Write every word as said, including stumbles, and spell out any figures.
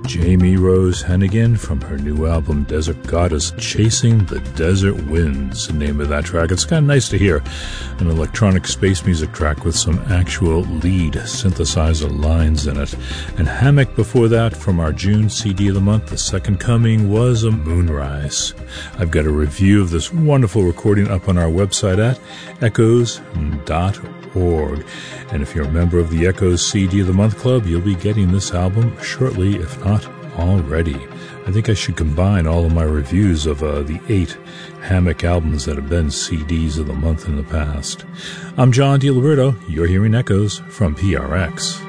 Jamie Rose Hennigan from her new album Desert Goddess, Chasing the Desert Winds, the name of that track. It's kind of nice to hear an electronic space music track with some actual lead synthesizer lines in it. And Hammock before that from our June C D of the month, The Second Coming, was a Moonrise. I've got a review of this wonderful recording up on our website at echoes dot org. And if you're a member of the Echoes C D of the Month Club, you'll be getting this album shortly, if not already. I think I should combine all of my reviews of uh, the eight Hammock albums that have been C Ds of the month in the past. I'm John DiLiberto. You're hearing Echoes from P R X.